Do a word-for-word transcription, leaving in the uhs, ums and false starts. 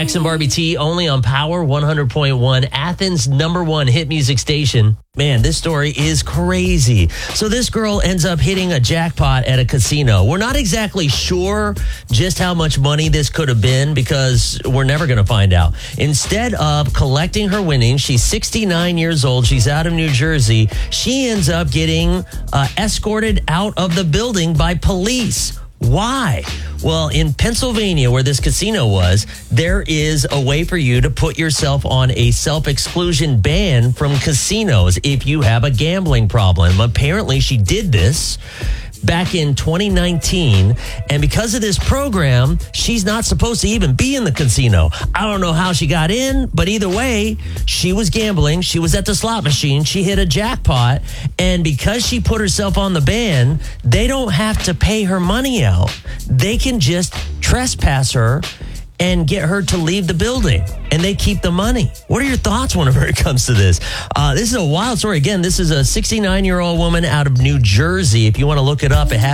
X and Barbie T only on Power one hundred point one, Athens' number one hit music station. Man, this story is crazy. So this girl ends up hitting a jackpot at a casino. We're not exactly sure just how much money this could have been because we're never going to find out. Instead of collecting her winnings, she's sixty-nine years old. She's out of New Jersey. She ends up getting uh, escorted out of the building by police. Why? Well, in Pennsylvania, where this casino was, there is a way for you to put yourself on a self-exclusion ban from casinos if you have a gambling problem. Apparently, she did this back in twenty nineteen, and because of this program, she's not supposed to even be in the casino. I don't know how she got in, but either way, she was gambling. She was at the slot machine. She hit a jackpot, and because she put herself on the ban, they don't have to pay her money out. They can just trespass her and get her to leave the building, and they keep the money. What are your thoughts whenever it comes to this? Uh, this is a wild story. Again, this is a sixty-nine-year-old woman out of New Jersey. If you want to look it up, it happened